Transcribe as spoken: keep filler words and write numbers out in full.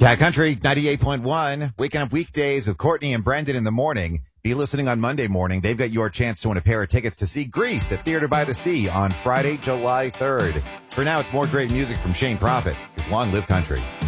Cat Country ninety-eight point one, waking up weekdays with Courtney and Brendan in the morning. Be listening on Monday morning. They've got your chance to win a pair of tickets to see Grease at Theater by the Sea on Friday, July third. For now, it's more great music from Shane Prophet. It's Long Live Country.